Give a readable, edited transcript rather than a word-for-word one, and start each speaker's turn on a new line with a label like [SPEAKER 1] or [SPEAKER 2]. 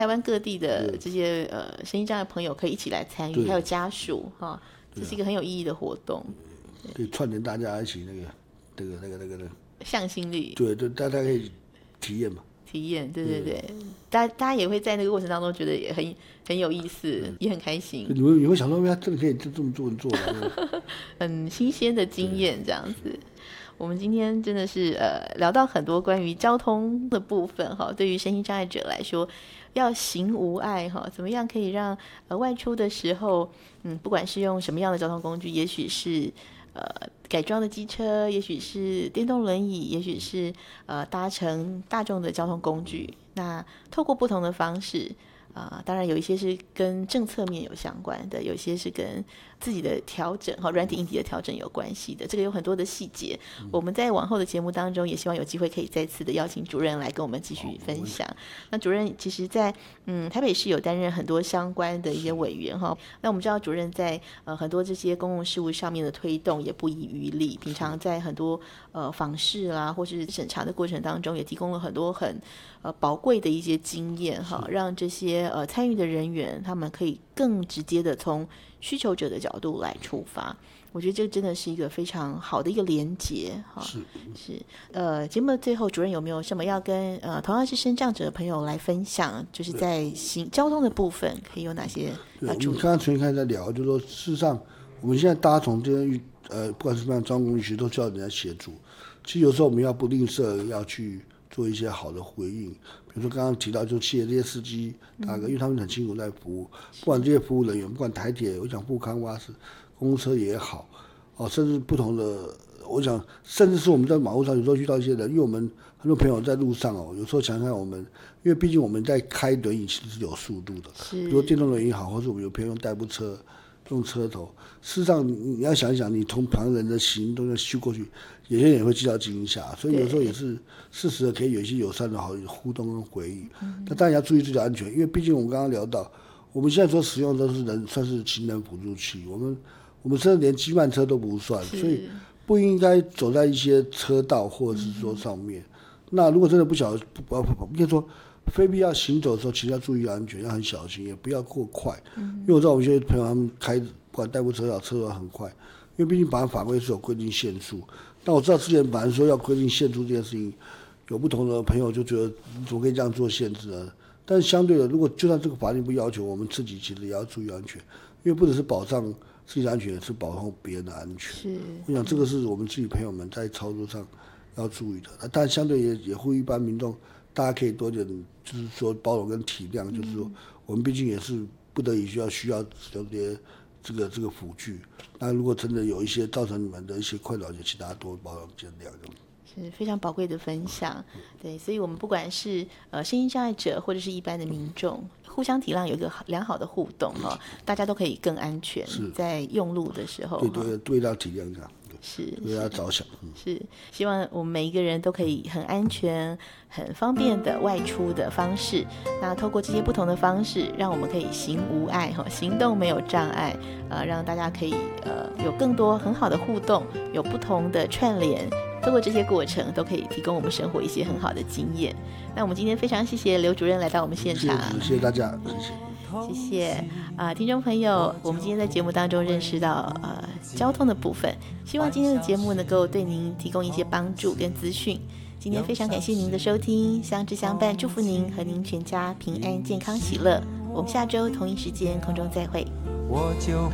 [SPEAKER 1] 台湾各地的这些身心障碍朋友可以一起来参与，还有家属哈，这是一个很有意义的活动，
[SPEAKER 2] 可以串联大家一起那个
[SPEAKER 1] 向心力，
[SPEAKER 2] 对，大家可以体验嘛。
[SPEAKER 1] 体验，对对对，大家也会在那个过程当中觉得也很有意思，也很开心。
[SPEAKER 2] 你会想说，他真的可以这么做的，
[SPEAKER 1] 很新鲜的经验这样子。我们今天真的是聊到很多关于交通的部分哈，对于身心障碍者来说，要行无碍哈，怎么样可以让外出的时候，不管是用什么样的交通工具，也许是改装的机车，也许是电动轮椅，也许是搭乘大众的交通工具，那透过不同的方式当然有一些是跟政策面有相关的，有一些是跟自己的调整软体硬体的调整有关系的，这个有很多的细节，我们在往后的节目当中也希望有机会可以再次的邀请主任来跟我们继续分享。那主任其实在台北市有担任很多相关的一些委员那我们知道主任在很多这些公共事务上面的推动也不遗余力，平常在很多访视啦或是审查的过程当中也提供了很多很宝贵的一些经验让这些参与的人员他们可以更直接的从需求者的角度来出发，我觉得这真的是一个非常好的一个连结是节目的最后，主任有没有什么要跟同样是身障者的朋友来分享，就是在交通的部分可以有哪些要注意？
[SPEAKER 2] 我们刚刚前面在聊，就是说事实上我们现在大家从这边不管是什么样的交通工具，其实都需要人家协助。其实有时候我们要不吝啬要去做一些好的回应，比如说刚刚提到，就企业这些司机大哥，因为他们很辛苦在服务，不管这些服务人员，不管台铁，我想富康巴士、公车也好，甚至不同的，我想甚至是我们在马路上有时候遇到一些人，因为我们很多朋友在路上有时候想想我们，因为毕竟我们在开轮椅其实是有速度的，比如说电动轮椅好，或者我们有朋友用代步车。用车头，事实上你要想一想，你从旁人的行动去过去，有些人也会受到惊吓，所以有时候也是适时的可以有一些友善的好互动跟回应。那当然要注意自己的安全，因为毕竟我们刚刚聊到，我们现在所使用的都是算是行人辅助器，我们甚至连机慢车都不算，所以不应该走在一些车道或者是说上面。那如果真的不应该说。非必要行走的时候，其实要注意安全，要很小心，也不要过快。因为我知道我们一些朋友他们开不管代步车也好，车都很快，因为毕竟本来法规是有规定限速。但我知道之前本来说要规定限速这件事情，有不同的朋友就觉得你怎么可以这样做限制呢？但是相对的，如果就算这个法律不要求，我们自己其实也要注意安全，因为不只是保障自己的安全，也是保障别人的安全。我想这个是我们自己朋友们在操作上要注意的。但相对也呼吁一般民众。大家可以多点，就是说包容跟体谅，就是说我们毕竟也是不得已需要使用这个辅具。那如果真的有一些造成你们的一些困扰，就请大家多包容见谅。
[SPEAKER 1] 是非常宝贵的分享，对，所以我们不管是身心障碍者或者是一般的民众，互相体谅，有一个良好的互动大家都可以更安全，在用路的时候，
[SPEAKER 2] 对到体谅这样。
[SPEAKER 1] 是
[SPEAKER 2] 为大家着想，
[SPEAKER 1] 是希望我们每一个人都可以很安全、很方便的外出的方式。那透过这些不同的方式，让我们可以行无碍行动没有障碍让大家可以有更多很好的互动，有不同的串联。透过这些过程，都可以提供我们生活一些很好的经验。那我们今天非常谢谢刘主任来到我们现场，
[SPEAKER 2] 谢谢大家，
[SPEAKER 1] 谢谢听众朋友，我们今天在节目当中认识到交通的部分，希望今天的节目能够对您提供一些帮助跟资讯。今天非常感谢您的收听，相知相伴，祝福您和您全家平安健康喜乐。我们下周同一时间空中再会。